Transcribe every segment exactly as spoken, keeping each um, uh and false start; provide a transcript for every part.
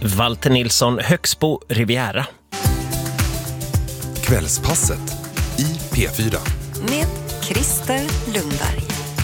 Walter Nilsson, Högsbo, Riviera. Kvällspasset i P fyra. Med Christer Lundberg.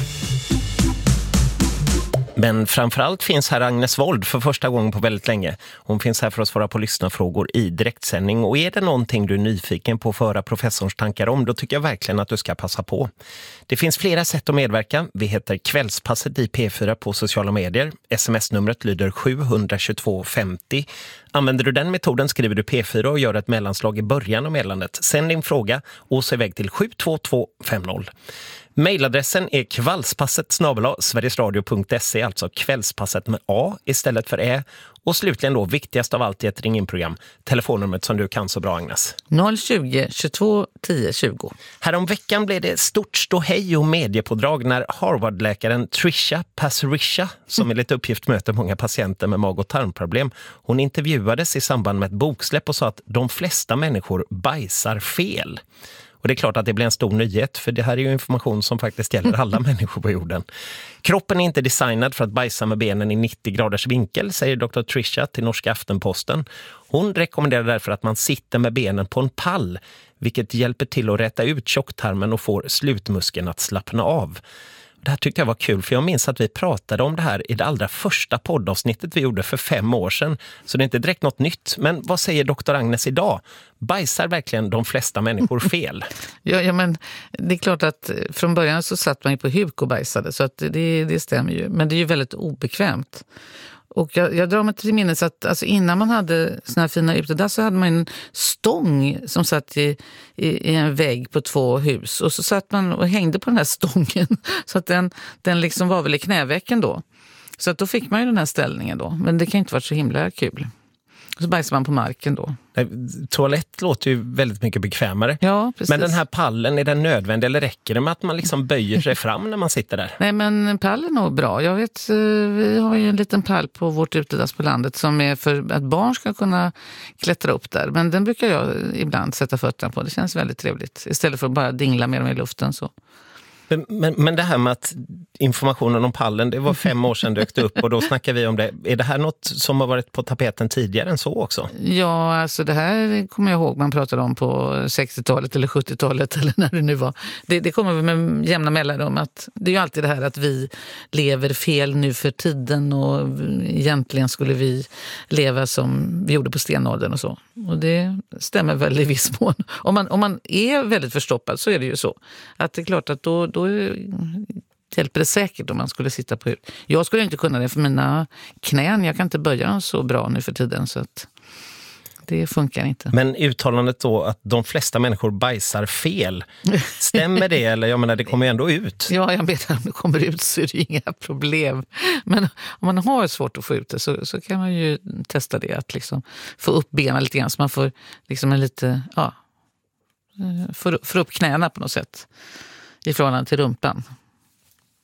Men framförallt finns här Agnes Wold för första gången på väldigt länge. Hon finns här för att svara på lyssnarfrågor i direktsändning. Och är det någonting du är nyfiken på att föra professorns tankar om, då tycker jag verkligen att du ska passa på. Det finns flera sätt att medverka. Vi heter Kvällspasset i P fyra på sociala medier. Sms-numret lyder sju två två femtio. Använder du den metoden skriver du P fyra och gör ett mellanslag i början av meddelandet. Sänd din fråga och så iväg till sju två två fem noll. Mailadressen är kvällspasset snabel-a sverigesradio punkt se, alltså kvällspasset med A istället för Ä. Och slutligen då, viktigast av allt i ett ring-in-program, telefonnumret som du kan så bra, Agnes. noll tjugo, tjugotvå, tio, tjugo. Härom veckan blev det stort ståhej och mediepådrag när Harvard-läkaren Trisha Pasricha, som enligt uppgift möter många patienter med mag- och tarmproblem, hon intervjuades i samband med ett boksläpp och sa att de flesta människor bajsar fel. Och det är klart att det blir en stor nyhet, för det här är ju information som faktiskt gäller alla människor på jorden. Kroppen är inte designad för att bajsa med benen i nittio graders vinkel, säger doktor Trisha till Norska Aftenposten. Hon rekommenderar därför att man sitter med benen på en pall, vilket hjälper till att rätta ut tjocktarmen och får slutmuskeln att slappna av. Det här tyckte jag var kul, för jag minns att vi pratade om det här i det allra första poddavsnittet vi gjorde för fem år sedan. Så det är inte direkt något nytt. Men vad säger doktor Agnes idag? Bajsar verkligen de flesta människor fel? ja, ja, men det är klart att från början så satt man ju på huk och bajsade, så att det, det stämmer ju. Men det är ju väldigt obekvämt. Och jag, jag drar mig till minnes att alltså innan man hade såna här fina utedass så hade man en stång som satt i, i, i en vägg på två hus. Och så satt man och hängde på den här stången så att den, den liksom var väl i knävecken då. Så att då fick man ju den här ställningen då. Men det kan inte vara så himla kul. Och så bajsar man på marken då. Toalett låter ju väldigt mycket bekvämare. Ja, precis. Men den här pallen, är den nödvändig eller räcker det med att man liksom böjer sig fram när man sitter där? Nej, men pall är nog bra. Jag vet, vi har ju en liten pall på vårt utedass på landet som är för att barn ska kunna klättra upp där. Men den brukar jag ibland sätta fötterna på. Det känns väldigt trevligt. Istället för att bara dingla med dem i luften så. Men, men, men det här med att informationen om pallen, det var fem år sedan dök upp och då snackar vi om det. Är det här något som har varit på tapeten tidigare än så också? Ja, alltså det här kommer jag ihåg man pratade om på sextiotalet eller sjuttiotalet eller när det nu var. Det, det kommer vi med jämna mellanrum att det är ju alltid det här att vi lever fel nu för tiden och egentligen skulle vi leva som vi gjorde på stenåldern och så. Och det stämmer väl i viss mån. Om man, om man är väldigt förstoppad så är det ju så. Att det är klart att då, då hjälper det säkert om man skulle sitta på hur. Jag skulle inte kunna det för mina knän. Jag kan inte böja dem så bra nu för tiden så att det funkar inte. Men uttalandet då att de flesta människor bajsar fel, stämmer det? Eller jag menar, det kommer ju ändå ut. Ja, jag vet att om det kommer ut så är det inga problem. Men om man har svårt att få ut det så, så kan man ju testa det. Att liksom få upp benen lite grann så man får liksom en lite, ja, få upp knäna på något sätt i förhållande till rumpan.